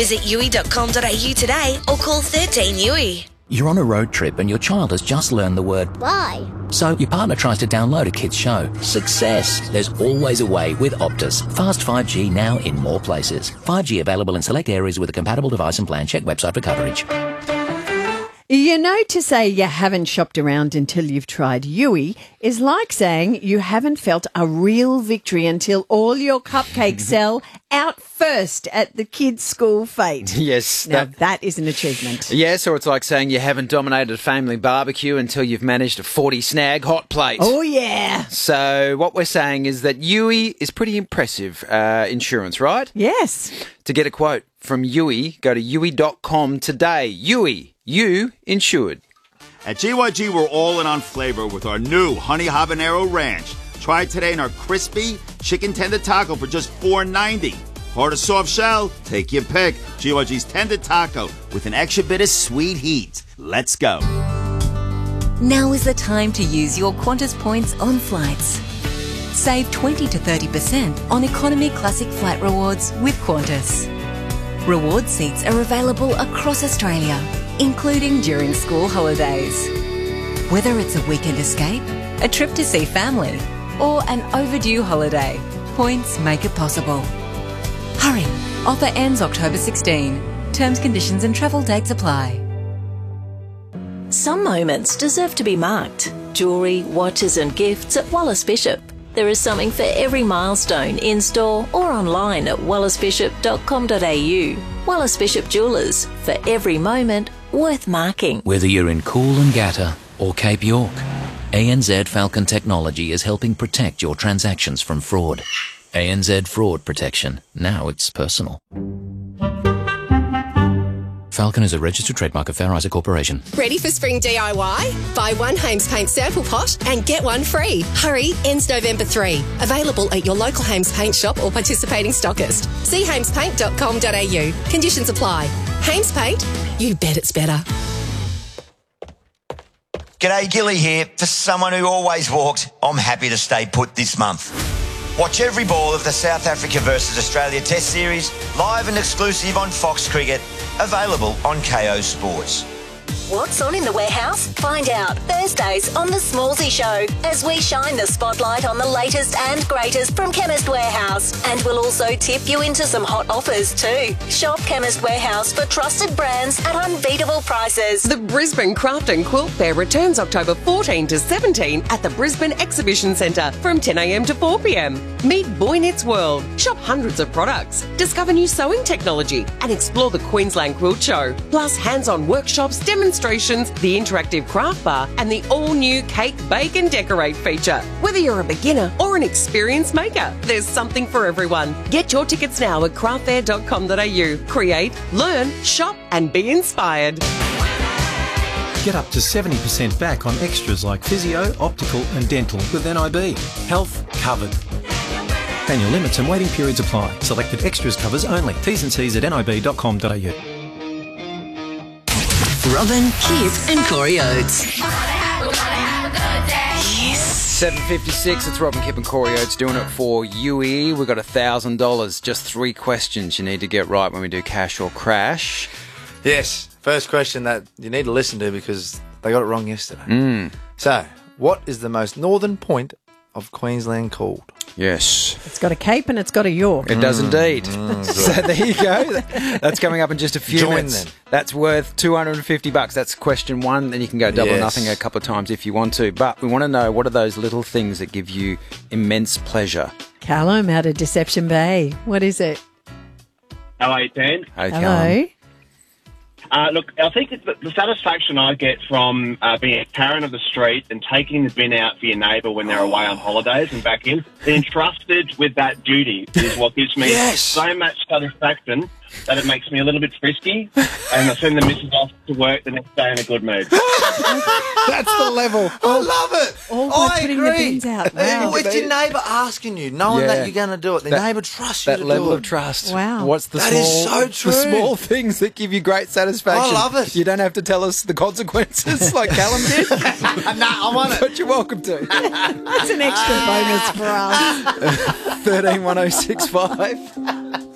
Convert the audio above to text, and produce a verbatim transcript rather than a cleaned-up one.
Visit U I dot com dot A U today or call thirteen U I. You're on a road trip and your child has just learned the word Bye. So your partner tries to download a kid's show. Success. There's always a way with Optus. Fast five G now in more places. five G available in select areas with a compatible device and plan. Check website for coverage. You know, to say you haven't shopped around until you've tried U I is like saying you haven't felt a real victory until all your cupcakes sell out first at the kids' school fete. Yes. Now, that, that is an achievement. yes, or it's like saying you haven't dominated a family barbecue until you've managed a forty snag hot plate. Oh, yeah. So what we're saying is that U I is pretty impressive uh, insurance, right? Yes. To get a quote from U I, go to U I dot com today. U I. You insured. At G Y G, we're all in on flavor with our new Honey Habanero Ranch. Try it today in our crispy chicken tender taco for just four ninety. Hard or soft shell? Take your pick. G Y G's tender taco with an extra bit of sweet heat. Let's go. Now is the time to use your Qantas points on flights. Save twenty to thirty percent on Economy Classic Flight Rewards with Qantas. Reward seats are available across Australia, including during school holidays. Whether it's a weekend escape, a trip to see family, or an overdue holiday, points make it possible. Hurry! Offer ends October sixteenth. Terms, conditions and travel dates apply. Some moments deserve to be marked. Jewellery, watches and gifts at Wallace Bishop. There is something for every milestone in-store or online at wallace bishop dot com dot A U. Wallace Bishop Jewellers, for every moment worth marking. Whether you're in Coolangatta or Cape York, A N Z Falcon Technology is helping protect your transactions from fraud. A N Z Fraud Protection. Now it's personal. Falcon is a registered trademark of Fair Isaac Corporation. Ready for spring D I Y? Buy one Hames Paint sample pot and get one free. Hurry, ends November third. Available at your local Hames Paint shop or participating stockist. See hames paint dot com dot A U. Conditions apply. Hames Paint, you bet it's better. G'day, Gilly here. For someone who always walked, I'm happy to stay put this month. Watch every ball of the South Africa versus Australia Test Series, live and exclusive on Fox Cricket, available on K O Sports. What's on in the warehouse? Find out Thursdays on The Smallsy Show as we shine the spotlight on the latest and greatest from Chemist Warehouse. And we'll also tip you into some hot offers too. Shop Chemist Warehouse for trusted brands at unbeatable prices. The Brisbane Craft and Quilt Fair returns October fourteenth to seventeenth at the Brisbane Exhibition Centre from ten a m to four p m. Meet Boy Knits World. Shop hundreds of products, discover new sewing technology and explore the Queensland Quilt Show. Plus hands-on workshops, demonstrations, the interactive craft bar and the all-new Cake, Bake and Decorate feature. Whether you're a beginner or an experienced maker, there's something for everyone. Get your tickets now at craft fair dot com dot A U. Create, learn, shop and be inspired. Get up to seventy percent back on extras like physio, optical and dental with N I B. Health covered. Annual limits and waiting periods apply. Selected extras covers only. T's and C's at N I B dot com dot A U. Robin, Kip and Corey Oates. Yes. seven fifty-six, it's Robin, Kip and Corey Oates doing it for U E. We've got one thousand dollars, just three questions you need to get right when we do Cash or Crash. Yes, first question that you need to listen to because they got it wrong yesterday. Mm. So, what is the most northern point of Queensland called? Yes. It's got a Cape and it's got a York. It does indeed. Mm, so there you go. That's coming up in just a few Join minutes. then. That's worth two hundred fifty bucks. That's question one. Then you can go double or Yes. nothing a couple of times if you want to. But we want to know, what are those little things that give you immense pleasure? Callum out of Deception Bay. What is it? Hello, Dan. Hey, Hello. Callum. Uh, look, I think it's the, the satisfaction I get from uh, being a Karen of the street and taking the bin out for your neighbour when they're away on holidays and back in, being entrusted with that duty is what gives me Yes. so much satisfaction that it makes me a little bit frisky, and I send the missus off to work the next day in a good mood. That's the level. I love it. All by I putting agree. the bins out. Wow. It's your neighbour asking you, knowing Yeah. that you're going to do it. The That- neighbour trusts you That to level do of it. trust. Wow. What's the That small, is so true. The small things that give you great satisfaction. I love it. You don't have to tell us the consequences like Callum did. No, I want it. But you're welcome to. That's an extra bonus for us. thirteen one oh six five.